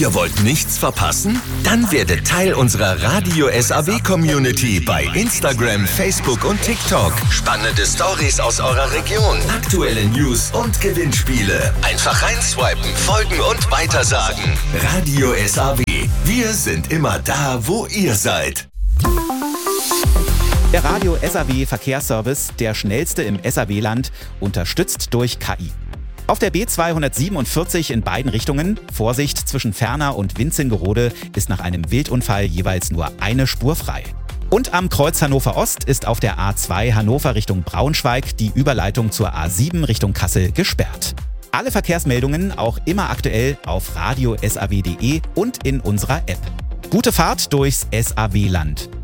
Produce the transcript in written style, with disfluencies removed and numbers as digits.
Ihr wollt nichts verpassen? Dann werdet Teil unserer Radio SAW Community bei Instagram, Facebook und TikTok. Spannende Stories aus eurer Region, aktuelle News und Gewinnspiele. Einfach reinswipen, folgen und weitersagen. Radio SAW. Wir sind immer da, wo ihr seid. Der Radio SAW Verkehrsservice, der schnellste im SAW-Land, unterstützt durch KI. Auf der B247 in beiden Richtungen, Vorsicht zwischen Ferner und Winzingerode, ist nach einem Wildunfall jeweils nur eine Spur frei. Und am Kreuz Hannover Ost ist auf der A2 Hannover Richtung Braunschweig die Überleitung zur A7 Richtung Kassel gesperrt. Alle Verkehrsmeldungen auch immer aktuell auf radiosaw.de und in unserer App. Gute Fahrt durchs SAW-Land.